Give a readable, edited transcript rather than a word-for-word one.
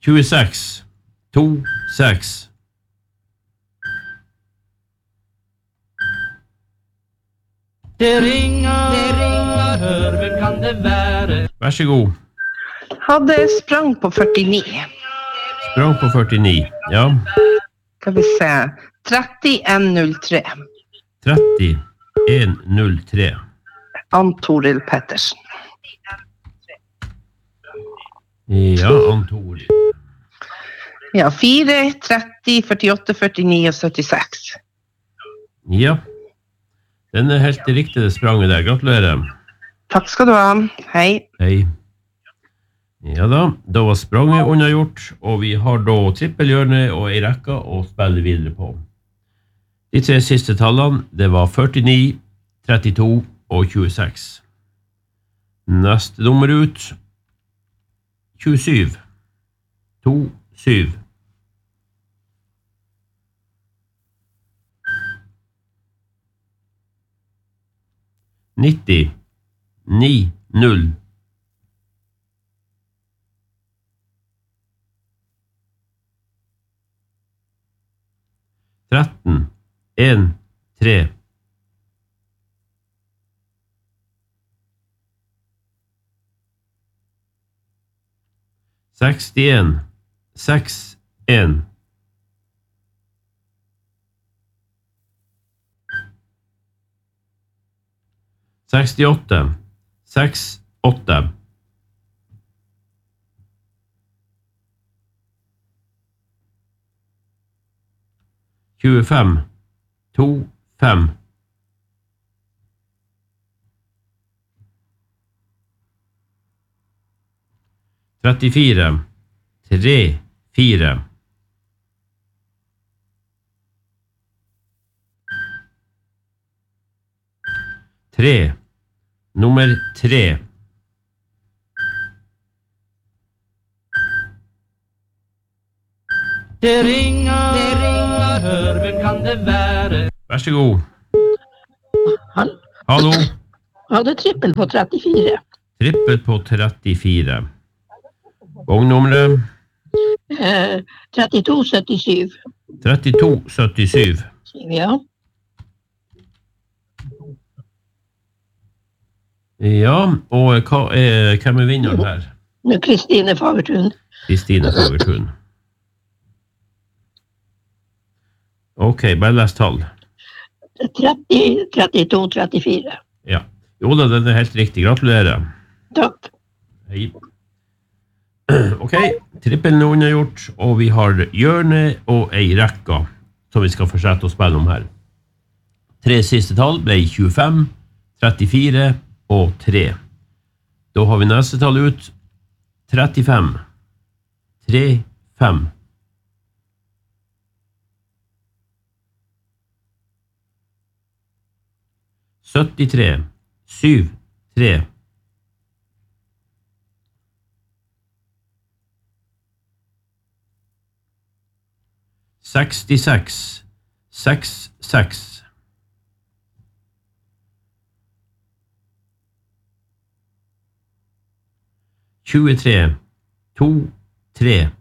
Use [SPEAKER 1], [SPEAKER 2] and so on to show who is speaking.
[SPEAKER 1] 26, 2, 6.
[SPEAKER 2] Det ringer, hør, hvem kan det være?
[SPEAKER 1] Vær så god.
[SPEAKER 3] Hadde sprang på 49.
[SPEAKER 1] Sprang på 49, ja.
[SPEAKER 3] Skal vi se. 31.03.
[SPEAKER 1] 31.03.
[SPEAKER 3] Ann Toril Pettersen.
[SPEAKER 1] Ja, Ann Toril.
[SPEAKER 3] Ja, 4, 30, 48, 49 og 76.
[SPEAKER 1] Ja. Den helt riktig, det spranget der. Gratulerer.
[SPEAKER 3] Takk skal du ha. Hei.
[SPEAKER 1] Hei. Ja da var spranget unnagjort, og vi har da trippelhjørne og en rekke å spille videre på. De 3 siste tallene, det var 49, 32 og 26. Neste nummer ut, 27, 2, 7. 90, 9, 0. 13, 1, 3. 61, 6, 1. 68, 6, 8. 25, 2, 5. 34, 3, 4. 3, nummer 3.
[SPEAKER 2] 'Det ringer, hør, hvem kan det være?'
[SPEAKER 1] Vær så god. Hallo.
[SPEAKER 4] Hadde trippel på 34.
[SPEAKER 1] Trippel på 34. Vognnummeret?
[SPEAKER 4] 3277.
[SPEAKER 1] 3277.
[SPEAKER 4] Ja.
[SPEAKER 1] Ja, og hvem er vinneren her?
[SPEAKER 4] Kristine Fagertun.
[SPEAKER 1] Kristine Fagertun. Ok, bare les tall.
[SPEAKER 4] 30, 32, 34.
[SPEAKER 1] Ja. Jo da, den er helt riktig. Gratulerer.
[SPEAKER 4] Takk.
[SPEAKER 1] Hei. Ok, trippelen er unnagjort, og vi har hjørne og ei rekka som vi skal fortsette å spille om her. 3 siste tall ble 25, 34 og 3. Da har vi neste tall ut. 35. 3, 5. 73, 7, 3. 66, 6, 6. 23, 2, 3.